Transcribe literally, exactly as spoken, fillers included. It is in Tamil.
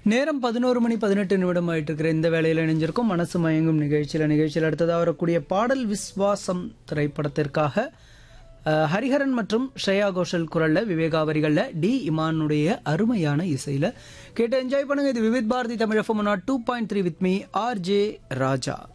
நேரம் பதினோரு மணி பதினெட்டு நிமிடம் ஆயிட்டு இருக்கிற இந்த வேளையில் இணைஞ்சிருக்கும் மனசு மயங்கும் நிகழ்ச்சியில் நிகழ்ச்சியில் அடுத்ததாக வரக்கூடிய பாடல் விஸ்வாசம் திரைப்படத்திற்காக அஹ், ஹரிஹரன் மற்றும் ஸ்ரேயா கோஷல் குரல்ல விவேகா வரிகள்ல டி இமானுடைய அருமையான இசையில கேட்டு என்ஜாய் பண்ணுங்க. இது Vividh Bharathi Tamil FM two point three with me R J Raja.